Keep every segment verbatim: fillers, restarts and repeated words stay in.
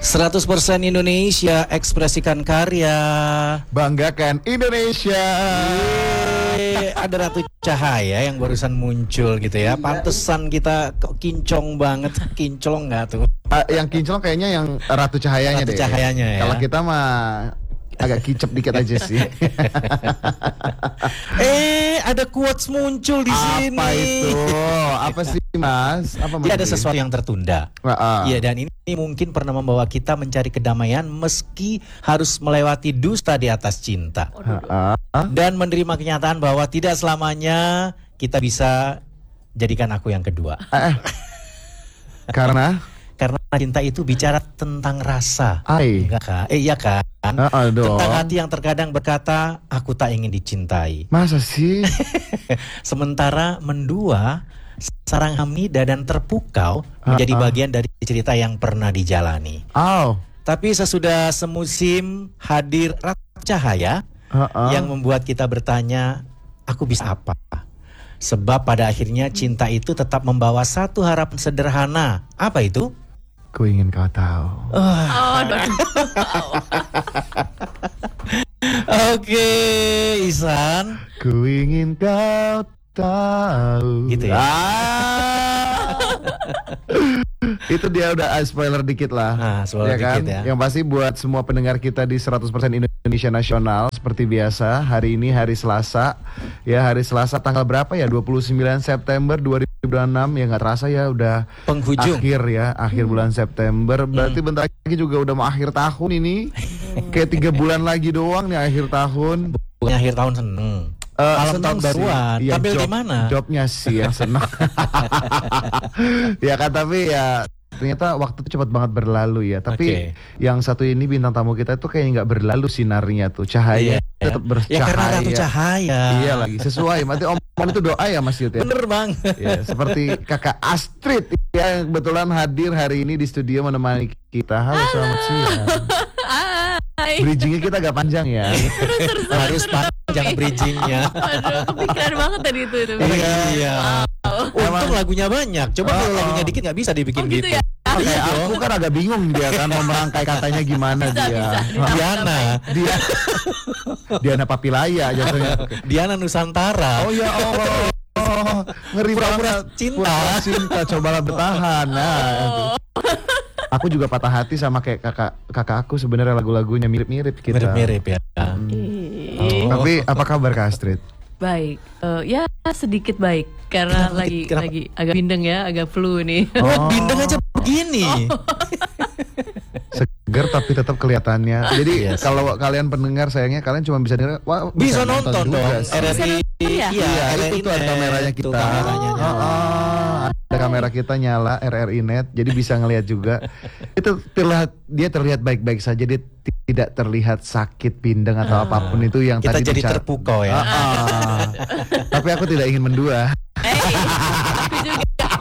seratus persen Indonesia, ekspresikan karya, banggakan Indonesia. Yeay, ada Ratu Cahaya yang barusan muncul gitu ya. Pantesan kita kok kinclong banget. Kinclong nggak tuh? Uh, yang kinclong kayaknya yang Ratu Cahayanya Ratu deh. Cahayanya ya. Kalau kita mah agak kicep dikit aja sih. eh, ada quotes muncul di Apa sini. Apa itu? Apa sih, Mas? Apa Jadi ada sesuatu yang tertunda. Iya, dan ini mungkin pernah membawa kita mencari kedamaian meski harus melewati dusta di atas cinta. Uh-uh. Dan menerima kenyataan bahwa tidak selamanya kita bisa jadikan aku yang kedua. Eh, karena Karena cinta itu bicara tentang rasa. Ai. Enggak kan? Eh iya kan? Uh-uh, dong. Tentang hati yang terkadang berkata, aku tak ingin dicintai. Masa sih? Sementara mendua, sarang hamida dan terpukau uh-uh. menjadi bagian dari cerita yang pernah dijalani. Oh. Tapi sesudah semusim hadir Ratu Cahaya uh-uh. yang membuat kita bertanya, aku bisa apa? Sebab pada akhirnya cinta itu tetap membawa satu harapan sederhana. Apa itu? Ku ingin kau tahu. Oh, aduh. Oke, Ihsan. Ku ingin kau tahu. Gitu ya. Ah. Itu dia udah uh, spoiler dikit lah. Nah, spoiler ya kan? dikit ya. Yang pasti buat semua pendengar kita di seratus persen Indonesia Nasional, seperti biasa, hari ini hari Selasa. Ya, hari Selasa tanggal berapa ya? dua puluh sembilan September dua ribu enam. Ya nggak terasa ya udah penghujung. Akhir ya, akhir hmm. bulan September. Berarti hmm. bentar lagi juga udah mau akhir tahun ini. Kayak tiga bulan lagi doang nih akhir tahun. Bukan akhir tahun seneng. Uh, Malam tahun baruan, ya, tampil job, di mana? Jobnya sih yang senang. Ya kan, tapi ya ternyata waktu itu cepat banget berlalu ya. Tapi okay. yang satu ini bintang tamu kita tuh kayaknya nggak berlalu sinarnya tuh, cahaya yeah, tetap yeah. bercahaya. Ya karena Ratu Cahaya. Iya lagi, sesuai. Berarti omongan itu doa ya Mas Yud ya. Bener banget. Ya, seperti kakak Astrid ya, yang kebetulan hadir hari ini di studio menemani kita. Halo, selamat siang. Bridgingnya kita agak panjang ya. Terus, terus, harus panjang bridgingnya. Aduh, kepikiran banget tadi itu. itu. Iya. Wow. Untung lagunya banyak. Coba oh, kalau lagunya dikit nggak bisa dibikin oh, gitu. gitu. Ya? Oke, aku kan agak bingung dia kan mau merangkai katanya gimana bisa, dia. Bisa, Diana. Dia Diana Papilaya jatuhnya. Diana Nusantara. Oh ya Allah. Oh, ngeri Pura-pura cinta. Pura-pura cinta, cobalah bertahan. Nah. Oh. Aku juga patah hati sama kayak kakak kakak aku, sebenarnya lagu-lagunya mirip-mirip kita. Mirip-mirip ya. Hmm. Oh. Tapi apa kabar Kak Astrid? Baik, uh, ya sedikit baik karena kenapa, lagi kenapa? lagi agak bindeng ya, agak flu nih. Oh, bindeng aja begini. Oh. Seger tapi tetap kelihatannya. Jadi yes. kalau kalian pendengar sayangnya kalian cuma bisa dengar, wah, bisa, bisa nonton, nonton dong. R R I, iya, iya itu tuh ada kameranya kita. Kameranya oh, oh, ada kamera kita nyala R R I Net, jadi bisa ngelihat juga. Itu terlihat dia terlihat baik-baik saja, dia tidak terlihat sakit pindeng atau uh, apapun itu yang kita tadi jadi bicara. Terpukau ya. Uh, uh. Tapi aku tidak ingin mendua. Hey, aku juga.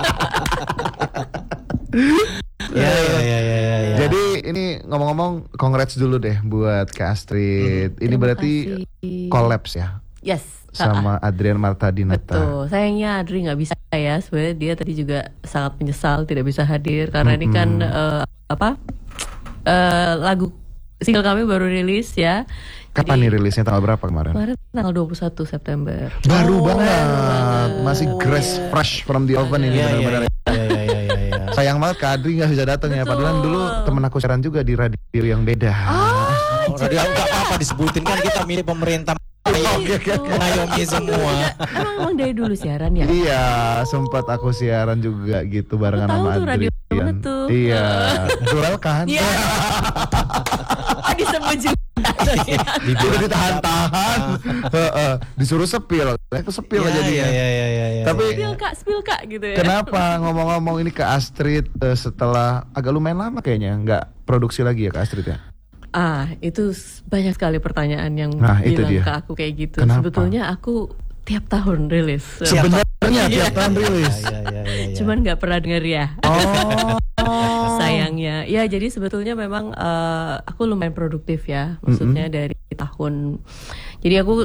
Ya, ya, ya, ya, ya. Jadi ini ngomong-ngomong, congrats dulu deh buat Kak Astrid. Hmm. Ini berarti collabs ya? Yes. Sama Adrian Marta Dinata. Betul. Sayangnya Adri nggak bisa ya. Sebenarnya dia tadi juga sangat menyesal tidak bisa hadir karena hmm. ini kan uh, apa uh, lagu single kami baru rilis ya. Kapan Jadi, nih rilisnya, tanggal berapa kemarin? Kemarin tanggal dua puluh satu September. Baru oh, banget. banget. Masih fresh yeah. fresh from the oven ini yeah, benar-benar. Yeah, yeah, yeah, yeah, yeah. Sayang banget Kak Adri gak bisa datang ya. Padahal dulu temen aku siaran juga di radio yang beda. Oh, oh radio gak apa-apa disebutin kan kita milik pemerintah. Mengayomi semua. Emang, emang dari dulu siaran ya? Iya, sempat aku siaran juga gitu barengan sama Adri. Iya, duel kan? Iya. Disebut juga. Udah ditahan-tahan, disuruh sepil, aku sepil ya, aja dia. Ya, ya, ya, ya, ya, Tapi spill kak, spill kak gitu ya. Kenapa ngomong-ngomong ini ke Astrid uh, setelah agak lumayan lama kayaknya nggak produksi lagi ya Kak Astrid ya? Ah, itu banyak sekali pertanyaan yang nah, bilang ke aku kayak gitu. Kenapa? Sebetulnya aku tiap tahun rilis. Sebenarnya tiap tahun rilis. Ya, ya, ya, ya. Cuman nggak pernah denger ya. Oh. Sayangnya. Ya jadi sebetulnya memang uh, aku lumayan produktif ya. Maksudnya mm-hmm. dari tahun. Jadi aku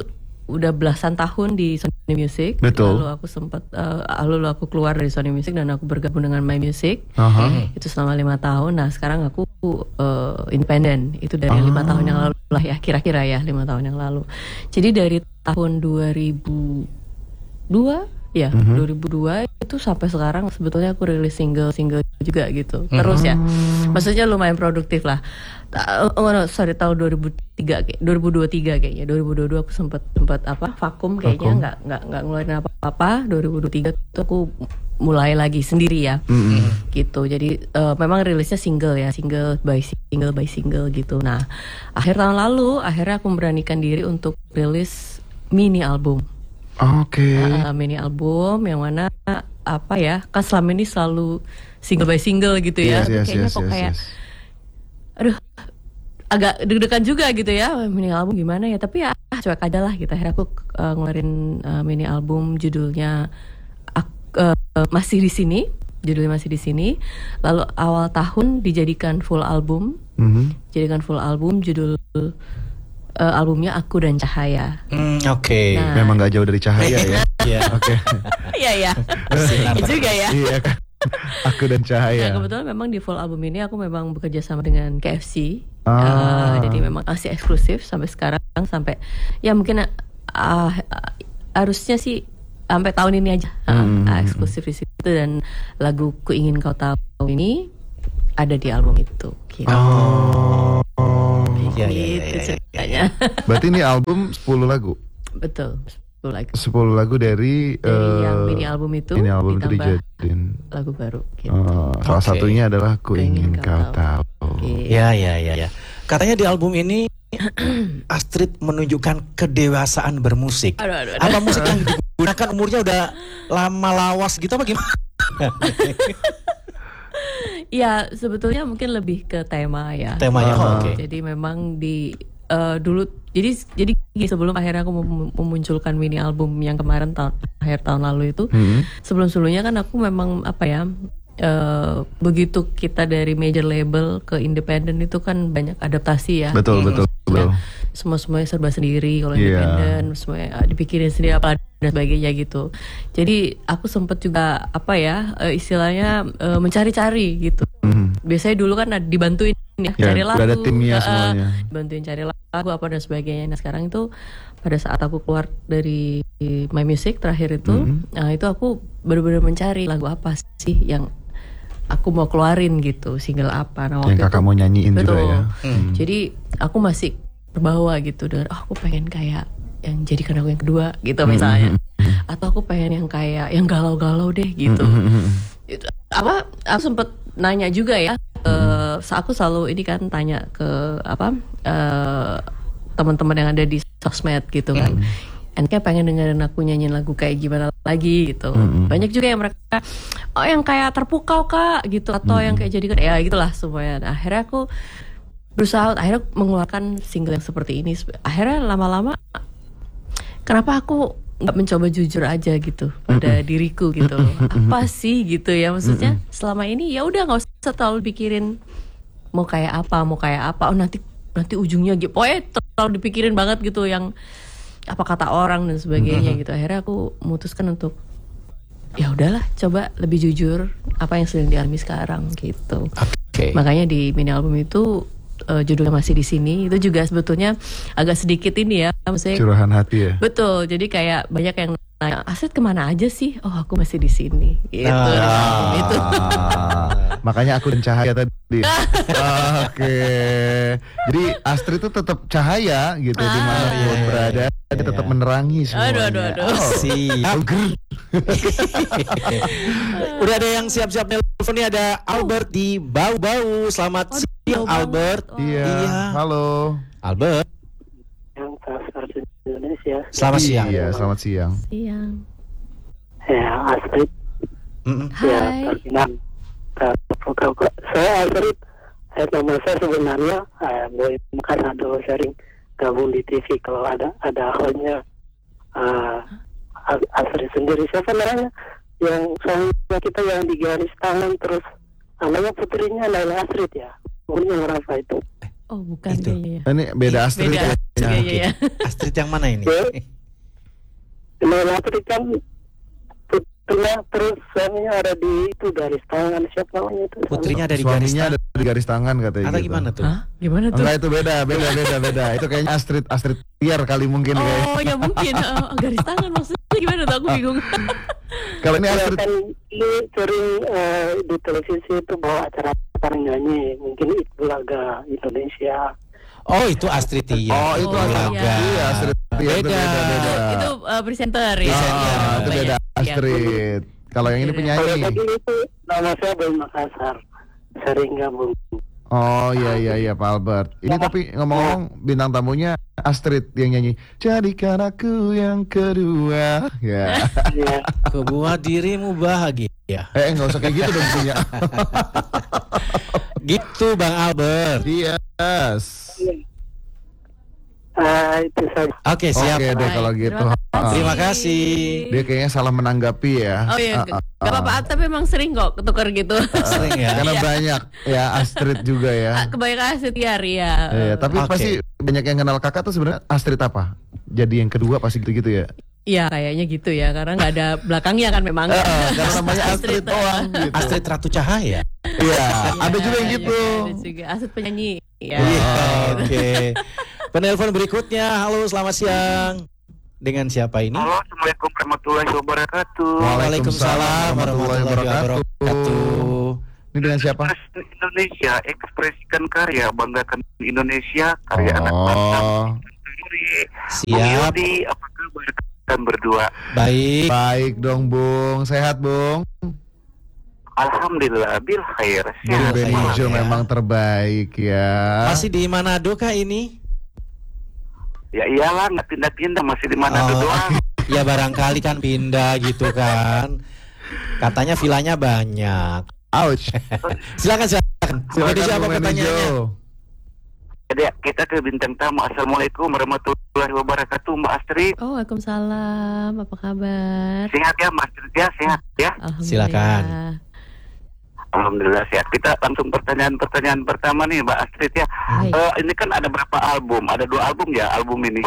udah belasan tahun di Sony Music. Betul. Lalu aku sempat, uh, lalu aku keluar dari Sony Music dan aku bergabung dengan My Music. Aha. Itu selama lima tahun. Nah sekarang aku uh, independen. Itu dari Ah. lima tahun yang lalu lah ya, kira-kira ya lima tahun yang lalu. Jadi dari tahun dua ribu dua ya, Mhm. dua ribu dua itu sampai sekarang sebetulnya aku rilis single-single juga gitu. Terus ya, maksudnya lumayan produktif lah. Ta- Oh no, sorry tahun dua ribu tiga, kayak- dua ribu dua puluh tiga kayaknya. dua ribu dua puluh dua aku sempat sempat apa vakum kayaknya Vakum. nggak nggak nggak ngeluarin apa-apa. dua ribu dua puluh tiga itu aku mulai lagi sendiri ya. Mm-mm. Gitu. Jadi eh, memang rilisnya single ya, single by single by single gitu. Nah, akhir tahun lalu akhirnya aku memberanikan diri untuk rilis mini album. Oke. Uh, mini album yang mana apa ya, kan selama ini selalu single by single gitu ya. Yes, Tapi yes, kayaknya yes, kok yes, kayak yes. aduh agak deg-degan juga gitu ya, mini album gimana ya. Tapi ya ah, cuek aja lah gitu. Akhirnya aku uh, ngeluarin uh, mini album judulnya ak- uh, Masih di Sini. Judulnya Masih di Sini. Lalu awal tahun dijadikan full album. Mhm. Jadikan full album judul uh, albumnya Aku dan Cahaya. Hmm, Oke. Nah. Memang nggak jauh dari cahaya ya. Ya. Oke. Iya ya. Sinar. Iya juga ya. Iya kan. Aku dan cahaya. Nah kebetulan memang di full album ini aku memang bekerja sama dengan K F C. Ah. Uh, jadi memang masih eksklusif sampai sekarang, sampai ya mungkin uh, uh, harusnya sih sampai tahun ini aja uh, Hmm. uh, eksklusif di situ, dan lagu Ku Ingin Kau Tahu ini ada di album itu. Gitu. Oh. Iya, iya, Gitu iya, iya, ceritanya. Berarti ini album sepuluh lagu. Betul. sepuluh lagu. sepuluh lagu dari, Dari eh, yang mini album itu mini album itu ditambah dijadiin. lagu baru. Gitu. eh, salah Oke. satunya adalah Ku Ku Ingin Ingin Kau Kau Tahu. Gitu. Ya, ya, ya, ya. Katanya di album ini Astrid menunjukkan kedewasaan bermusik. Aduh, aduh, aduh. Apa musik yang digunakan umurnya udah lama lawas gitu apa gimana? Ya sebetulnya mungkin lebih ke tema ya. Temanya, Ah. oh, oke. Jadi memang di eh, dulu jadi jadi sebelum akhirnya aku mem- memunculkan mini album yang kemarin tahun akhir tahun lalu itu, Hmm. sebelum-sebelumnya kan aku memang apa ya, eh, begitu kita dari major label ke independen itu kan banyak adaptasi ya. Betul, betul, betul. Semua semuanya serba sendiri kalau Iya. independen, semuanya uh, dipikirin sendiri apa dan sebagainya gitu. Jadi aku sempat juga apa ya, uh, istilahnya uh, mencari-cari gitu. Mhm. Biasanya dulu kan ada- dibantuin ya, Ya, cari udah lagu, ada timnya uh, semuanya. dibantuin cari lagu apa dan sebagainya. Nah sekarang itu pada saat aku keluar dari My Music terakhir itu, Mhm. nah itu aku benar-benar mencari lagu apa sih yang aku mau keluarin gitu, single apa. Nah, Yang waktu kakak itu- mau nyanyiin juga Betul. ya. Hmm. Jadi aku masih terbawa gitu, dan oh, aku pengen kayak yang jadikan aku yang kedua gitu misalnya, atau aku pengen yang kayak yang galau-galau deh gitu. Itu apa? Aku sempet nanya juga ya, eh, aku selalu ini kan tanya ke apa eh, teman-teman yang ada di sosmed gitu kan. Enaknya pengen dengerin aku nyanyiin lagu kayak gimana lagi gitu. Mm-mm. Banyak juga yang mereka oh yang kayak Terpukau Kak gitu, atau yang kayak jadikan ya gitulah semuanya. Nah, akhirnya aku berusaha akhirnya mengeluarkan single yang seperti ini. Akhirnya lama-lama kenapa aku nggak mencoba jujur aja gitu pada diriku gitu. Apa sih gitu ya, maksudnya selama ini ya udah nggak usah terlalu pikirin mau kayak apa, mau kayak apa. Oh nanti nanti ujungnya gitu. Pokoknya terlalu dipikirin banget gitu yang apa kata orang dan sebagainya gitu. Akhirnya aku memutuskan untuk ya udahlah, coba lebih jujur apa yang sedang dialami sekarang gitu. Oke. Makanya di mini album itu eh, judulnya Masih di Sini itu juga sebetulnya agak sedikit ini ya, maksudnya Curahan hati ya. betul. Jadi kayak banyak yang nanya, Astrid kemana aja sih? Oh aku masih di sini. Gitu. Ah. Itu. Ah, makanya aku dan cahaya tadi. Oke. Jadi Astrid itu tetap cahaya gitu Ah, dimanapun iya, iya, berada, iya. dia tetap menerangi semuanya. Aduh, aduh, aduh. Oh, Siap. ger. Udah ada yang siap-siap nelfon nih, ada Albert di Bau-Bau. Selamat Waduh, siang Bau-Bau. Albert. Oh. Iya. Iya. Halo. Albert, yang versi Indonesia. selamat siang. Iya, selamat siang. Siang. Ya, Astrid. Mm-mm. Ya, Hai. Ferdinand. Kau- kau- Saya Astrid. Saya nama saya sebenarnya eh, Boy Makanado, sering gabung di T V kalau ada ada akhirnya uh, Astrid sendiri. Siapa namanya? Yang suaminya kita yang di garis tangan terus namanya putrinya Laila Astrid ya. Umurnya berapa itu? Oh bukan Itu. kayaknya ya. Ini beda Astrid. Beda. ya. Iya, iya, iya. Astrid yang mana ini? Ya, Nona Astrid kan putrinya terus suaminya ada di itu garis tangan, siapa namanya itu? Putrinya ada di garis Suaminya ada tangan. di garis tangan katanya Atau gitu. gimana tuh? Hah? Gimana tuh? Enggak, itu beda, beda, beda, beda. Itu kayaknya Astrid, Astrid Tiar kali mungkin kayak. Oh ya mungkin oh, garis tangan maksudnya gimana tuh aku bingung. Kalau ini Ya, Astrid, kan ini sering eh, di televisi itu bawa acara-acara nyanyi, mungkin itu laga Indonesia. Oh, itu Astrid Tiar. oh itu Oh, Astrid, iya. iya Astrid Tiar itu Beda. beda, beda. Itu uh, presenter ya. Presenter. Ah, itu beda Banyak. Astrid. Kalau yang ini Iya. Kalau penyanyi. tadi itu nama saya Boy Makassar, sering gabung. Oh iya iya iya Pak Albert. Ini tapi ngomong-ngomong bintang tamunya Astrid yang nyanyi. Jadikan aku yang kedua. Ya. Iya. Kebuat dirimu bahagia. Eh nggak usah kayak gitu dong punya. Gitu Bang Albert. Yes. Ah, itu saja. Oke, siap. Oke deh Baik, kalau gitu. terima kasih. Terima kasih. Dia kayaknya salah menanggapi ya. Oh iya, Ah, ah, gak apa-apa, tapi emang sering kok ketukar gitu. Sering ya. Karena Iya. banyak ya Astrid juga ya. Ah, Kebanyakan setiar ya. Iya, tapi Oke. pasti banyak yang kenal kakak tuh sebenarnya Astrid apa? Jadi yang kedua pasti gitu-gitu ya. Iya kayaknya gitu ya, karena nggak ada belakangnya kan memang. Eh, eh, karena namanya Astrid doang gitu. Astrid Ratu Cahaya. Iya, ada juga yang Iya, gitu. Ada juga Astrid penyanyi. Ya. Iya, oke. Penelpon berikutnya. Halo, selamat siang. Dengan siapa ini? Halo, Assalamualaikum warahmatullahi wabarakatuh. Waalaikumsalam warahmatullahi wabarakatuh. Ini dengan siapa? Presiden Indonesia, ekspresikan karya, banggakan Indonesia, karya anak bangsa. Oh, Siap. Bung Yudi, apa kabar kalian berdua? Baik. baik dong Bung, sehat Bung. Alhamdulillah, bil khair. Bung Sehat, Benijo ya. memang terbaik ya. Masih di Manado kah ini? Ya iyalah, nggak pindah-pindah, masih di mana Oh, doang. ya barangkali kan pindah gitu kan. Katanya vilanya banyak. Ouch. Silakan silakan. Jadi siapa Bung pertanyaannya? Benijo. Jadi kita ke bintang tamu. Assalamualaikum warahmatullahi wabarakatuh, Mbak Astrid. Oh, Waalaikumsalam. Apa kabar? Sehat ya, Mbak Astrid ya, sehat ya. Alhamdulillah. Silakan. Alhamdulillah sehat. Kita langsung pertanyaan-pertanyaan pertama nih, Mbak Astrid ya. Baik. Eh, ini kan ada berapa album? Ada dua album ya, album ini.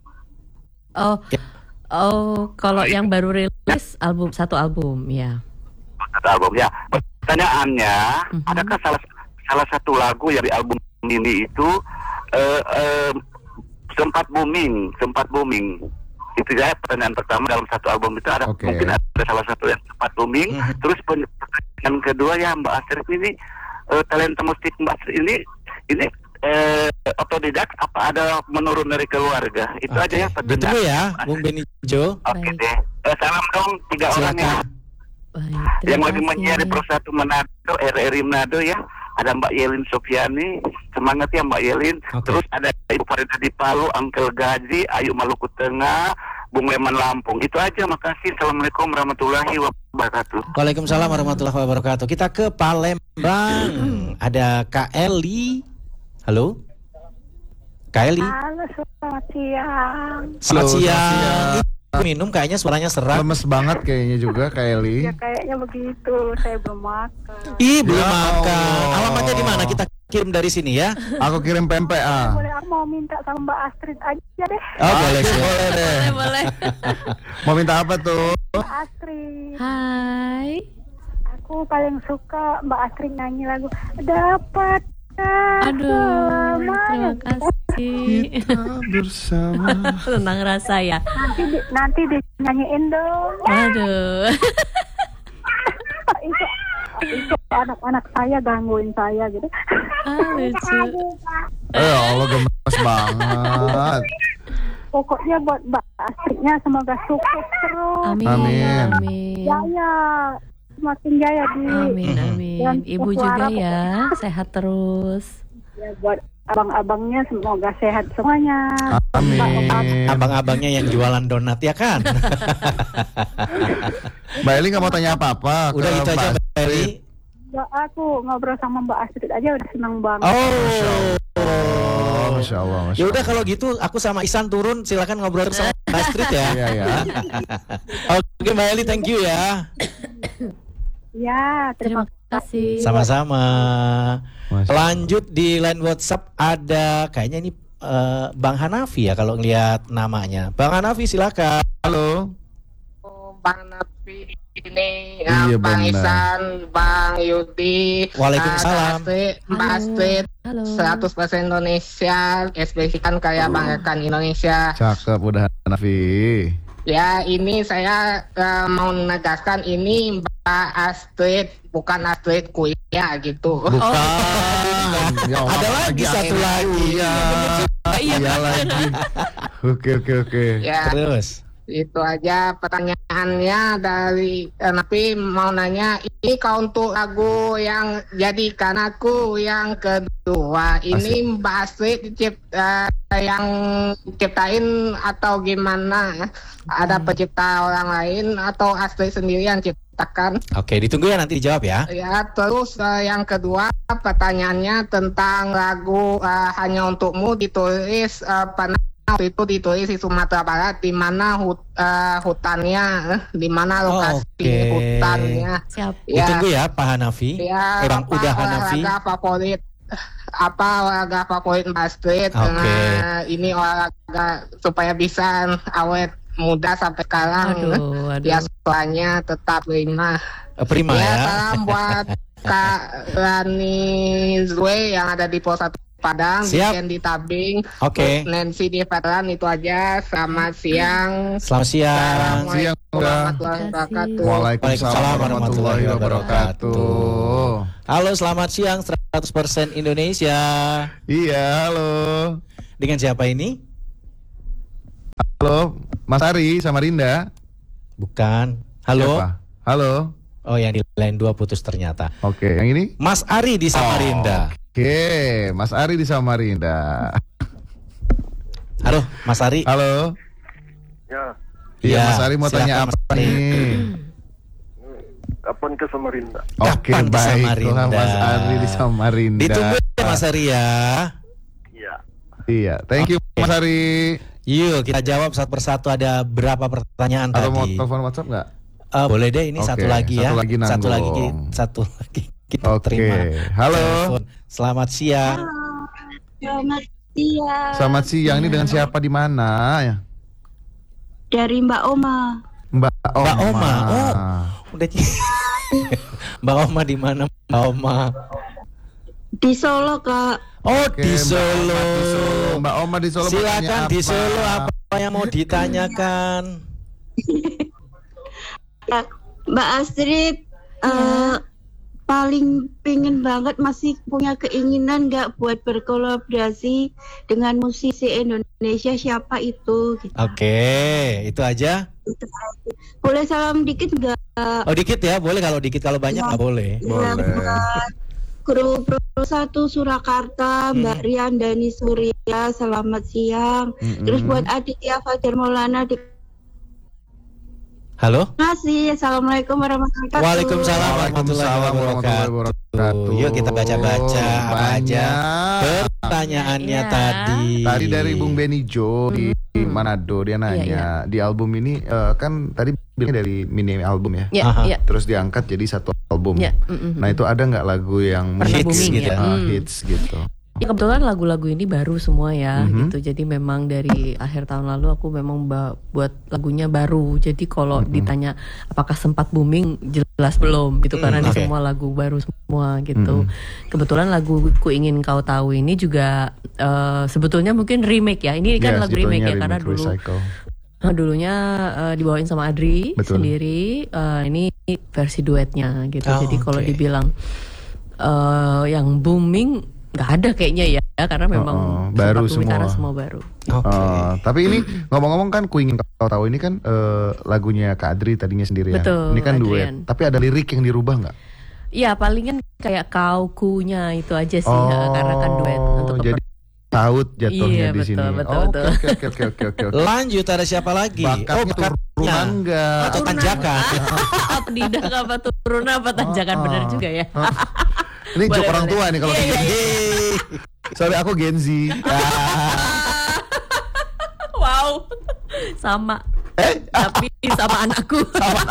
Oh, oh, kalau yang baru rilis album satu album ya. Satu album ya. Pertanyaannya, Mhm. adakah salah salah satu lagu yang di album ini itu eh, eh, sempat booming, sempat booming? Itu ya pertanyaan pertama. Dalam satu album itu ada Oke. mungkin ada salah satu yang sempat booming. Mhm. Terus pertanyaan kedua ya, Mbak Astrid ini eh, talenta musik Mbak Astrid ini ini eh, otodidak apa ada menurun dari keluarga? Itu Oke. aja ya Ditunggu pertanyaan. ya, Bung Benijo. Oke Baik. deh. Eh, salam dong tiga orang ya. Silakan. Baik, Yang terima lagi kasih. menjadi Persatu Manado, R R I Manado ya. Ada Mbak Yelin Sofiani, semangat ya Mbak Yelin. Oke. Terus ada Ibu Farida di Palu, Angkel Gaji, Ayu Maluku Tengah, Bung Leman Lampung. Itu aja, makasih. Assalamualaikum warahmatullahi wabarakatuh. Waalaikumsalam warahmatullahi wabarakatuh. Kita ke Palembang. Ada Kak Eli. Halo? Kak Eli. Halo, selamat siang. Selamat Halo, siang. selamat siang. Ih, minum kayaknya suaranya serak. Lemes banget kayaknya juga Kak Eli. Ya kayaknya begitu, saya belum makan. Ih, belum Ya makan. Allah. Alamatnya di mana? Kita kirim dari sini ya. Aku kirim P M P A. Boleh aku mau minta sama Mbak Astrid aja deh. Oh, boleh sih. Boleh deh. Boleh, boleh. Mau minta apa tuh? Mbak Astrid, Hai. aku paling suka Mbak Astrid nyanyi lagu Dapat. Aduh, terima kasih. Kita bersama. Tentang rasa ya. Nanti di, nanti dinyanyiin dong. Aduh. itu itu anak-anak saya gangguin saya gitu. Ah, lucu. Eh ya Allah gemes banget. Pokoknya buat Mbak Astridnya semoga sukses terus. Amin. Amin. Amin. Jaya, semakin jaya di. Amin, amin. Dan Ibu juga ya, sehat terus. Ya, buat abang-abangnya semoga sehat semuanya. Amin. Abang-abangnya yang jualan donat ya kan? Mbak Eli nggak mau tanya apa-apa. Udah ke gitu aja Mbak Mbak Eli. Mbak, aku ngobrol sama Mbak Astrid aja udah senang banget. Oh. Oh, Masya Allah, Masya Ya udah Allah. kalau gitu aku sama Isan turun, silakan ngobrol sama Mbak Astrid ya. Iya ya. Oke Mbak Eli, thank you ya. Ya, terima Terima kasih. Sama-sama. Masya Allah. Lanjut di line WhatsApp ada kayaknya ini eh, Bang Hanafi ya kalau ngelihat namanya. Bang Hanafi silakan. Halo. Bang Nafi ini, Iya, uh, Bang benar. Isan, Bang Yudi, Waalaikumsalam. uh, Mbak Astrid, Halo. seratus persen Indonesia, ekspresikan kayak Bang Rekan Indonesia. Cakep udah Nafi. Ya, ini saya uh, mau menegaskan ini Mbak Astrid, bukan Astrid Kuya gitu. Bukan. Ya, Allah, Ada lagi satu lagi. Iya. Iya lagi. Oke oke oke. Ya, Terus. itu aja pertanyaannya dari eh, Nafi mau nanya ini kau untuk lagu yang jadikan aku yang kedua ini Mbak Astrid cipta yang ciptain atau gimana? Ada pencipta orang lain atau Astrid sendiri yang ciptakan? Oke, ditunggu ya nanti dijawab ya. Ya, terus eh, yang kedua pertanyaannya tentang lagu eh, Hanya Untukmu ditulis eh, pernah waktu itu ditulis di Sumatera Barat di mana hut, eh, hutannya, eh, di mana lokasi Oke. hutannya. Siap. Ya, Ditunggu ya Pak Hanafi. ya Eh, Bang apa Uda Hanafi. olahraga favorit? Apa olahraga favorit Mbak Astrid? Oke. Nah, ini olahraga supaya bisa awet muda sampai sekarang. Aduh, aduh. Ya, soalnya tetap prima. Eh, Prima Ya, ya. salam buat Kak Rani Zwe yang ada di Pos satu Padang, Siap. Weekend di Tabing, Oke. terus Nancy di Veteran. Itu aja. Selamat siang. Selamat siang. Assalamualaikum Siang, Uda. warahmatullahi wabarakatuh. Waalaikumsalam warahmatullahi wabarakatuh. Halo, selamat siang seratus persen Indonesia. Iya, halo. Dengan siapa ini? Halo, Mas Ari Samarinda. Bukan. Halo. Siapa? Halo. Oh, yang di line dua putus ternyata. Oke, yang ini? Mas Ari di Samarinda. Oke, Mas Ari di Samarinda. Halo, Mas Ari. Halo. Ya, Iya, Ya, Mas Ari mau silakan, tanya Mas apa Ari. nih? kapan ke Samarinda? Oke, Kapan ke baik. Samarinda? Mas Ari di Samarinda. Ditunggu ya Mas Ari ya. Iya. Iya, thank you Oke. Mas Ari. Yuk kita jawab satu persatu. Ada berapa pertanyaan Atau mau tadi? telepon WhatsApp nggak? Eh, boleh deh, ini Oke, satu lagi ya. satu lagi nanggung. satu lagi, satu lagi kita Oke, terima. halo. Telepon. Selamat siang. Selamat siang. Selamat siang, ini dengan siapa di mana ya? Dari Mbak Oma. Mbak Oma. Mbak Oma. Oh, udah. Mbak Oma di mana Mbak Oma? Di Solo, Kak. Oh, Oke, di Mbak Solo. Oma di Solo. Mbak Oma di Solo. mau tanya Silakan di apa? Solo apa yang mau ditanyakan? Ya, Mbak Astrid eh, paling pengen banget masih punya keinginan nggak buat berkolaborasi dengan musisi Indonesia, siapa itu? Gitu. Oke, itu aja. Boleh salam dikit nggak? Oh, dikit ya, boleh. Kalau dikit, kalau banyak nggak boleh. Ya, Boleh. buat Kru Pro satu Surakarta, Mbak Rian Dani Surya, selamat siang. Mm-mm. Terus buat Aditya Fajar Maulana, di Halo? Terima kasih. Assalamualaikum warahmatullahi wabarakatuh. Waalaikumsalam warahmatullahi Waalaikumsalam warahmatullahi wabarakatuh. wabarakatuh. Yuk kita baca-baca apa aja Banyak. pertanyaannya Iya. tadi. Tadi dari Bung Benny Jo di Manado, dia nanya Iya, di album ini eh, kan tadi bilangnya dari mini album ya, Ya, Aha. ya. terus diangkat jadi satu album. Ya, mm-mm. Nah itu ada nggak lagu yang Pernah hits booming gitu, ya? ah, Hmm. hits gitu? Ya kebetulan lagu-lagu ini baru semua ya Mhm. gitu. Jadi memang dari akhir tahun lalu aku memang ba- buat lagunya baru. Jadi kalau Mhm. ditanya apakah sempat booming, jelas belum gitu, karena ini oke. semua lagu baru semua gitu. Mhm. Kebetulan lagu Ku Ingin Kau Tahu ini juga eh, sebetulnya mungkin remake ya. Ini kan Yes, lagu remake ya judulnya karena Remake dulu Recycle. Nah, dulunya eh, dibawain sama Adri Betul. sendiri. Eh, ini versi duetnya gitu. Oh, Jadi kalau oke. dibilang eh, yang booming nggak ada kayaknya ya, karena memang Oh, oh, sempat baru booming semua. karena semua baru. Oke. Eh, tapi ini ngomong-ngomong kan Ku Ingin Kau Tahu ini kan eh, lagunya Kak Adri tadinya sendirian. Betul, Ini kan duet. Adrian. Tapi ada lirik yang dirubah nggak? Ya palingan kayak kau kunya itu aja sih, ya, karena kan duet untuk Oh, jadi taut jatuhnya Iya, di betul, sini. betul, Oh, betul. Oke oke oke oke oke oke. Lanjut, ada siapa lagi? Bakatnya oh, bakatnya. turunan nggak? Atau tanjakan? tidak apa turun apa tanjakan, Oh, bener oh. juga ya. Ini Boleh, joke orang boleh. tua nih kalau Iya, kayak iya, gini. Sorry aku Gen Z. Wow, sama. Eh? Tapi sama anakku.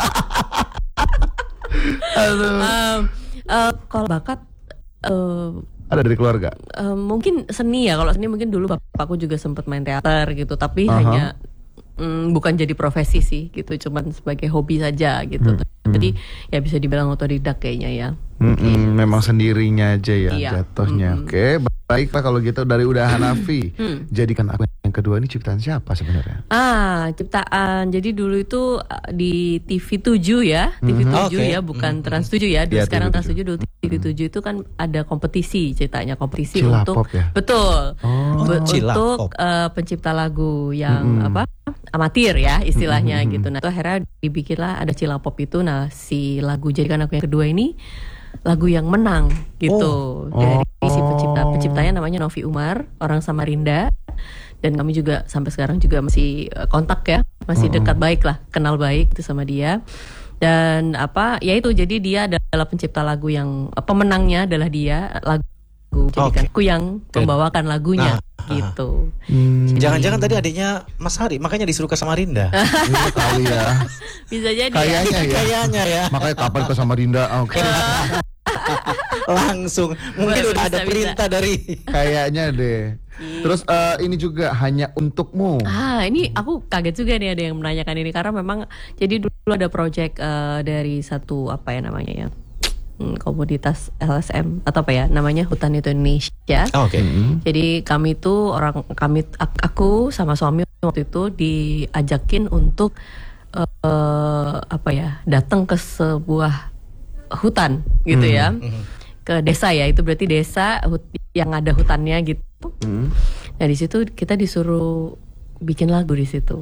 Aduh. Em, eh, kalau bakat eh, Ada dari keluarga. eh, mungkin seni ya. Kalau seni mungkin dulu bapakku juga sempat main teater gitu, tapi Aha. hanya mm, bukan jadi profesi sih gitu, cuman sebagai hobi saja gitu. Hmm. Jadi ya bisa dibilang otodidak kayaknya ya. Mm-mm, memang sendirinya aja ya Iya. jatuhnya. Mm-mm. Oke, baiklah kalau gitu dari Udah Hanafi. Hmm. Jadikan Aku yang kedua ini ciptaan siapa sebenarnya? Ah, ciptaan. Jadi dulu itu uh, di T V tujuh ya, T V tujuh Oke. ya, bukan Mhm. Trans tujuh ya. Dulu Iya, sekarang T V Trans tujuh, dulu T V tujuh itu kan ada kompetisi ceritanya, kompetisi Cilapop untuk ya? betul. Oh, Be- Cilapop. untuk uh, pencipta lagu yang Mm-mm. apa amatir ya istilahnya Mm-mm. gitu. Nah itu akhirnya dibikinlah ada Cilapop itu. Nah si lagu Jadikan Aku yang kedua ini lagu yang menang gitu Oh. dari si Oh. pencipta penciptanya namanya Novi Umar, orang Samarinda, dan kami juga sampai sekarang juga masih uh, kontak ya, masih Mm-mm. dekat baik lah, kenal baik itu sama dia. Dan apa ya itu, jadi dia adalah pencipta lagu yang uh, pemenangnya adalah dia, lagu Jadikan Oke. Aku yang membawakan lagunya Nah, gitu. Hmm, Jangan-jangan tadi adiknya Mas Hari, makanya disuruh ke Samarinda. iya kali ya. Bisa jadi ya. Kayaknya ya. Kayaknya ya. Makanya kapan ke Samarinda? Oke. Langsung. Mungkin Bisa, udah ada bisa. perintah dari. Kayaknya deh. Terus eh, ini juga Hanya Untukmu. Ah, ini aku kaget juga nih ada yang menanyakan ini, karena memang jadi dulu ada project eh, dari satu apa ya namanya ya, hmm, komunitas L S M atau apa ya namanya, Hutan Itu Indonesia. Oh, Oke. Mm-mm. Jadi kami tuh orang kami ak- aku sama suami waktu itu diajakin untuk eh, apa ya, datang ke sebuah hutan gitu ya, ke desa ya, itu berarti desa hut- yang ada hutannya gitu. Mm. Nah di situ kita disuruh bikin lagu di situ.